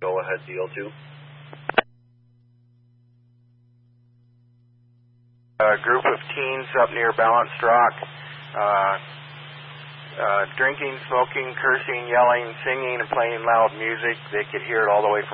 Go ahead, DL2. A group of teens up near Balanced Rock, drinking, smoking, cursing, yelling, singing, and playing loud music. They could hear it all the way from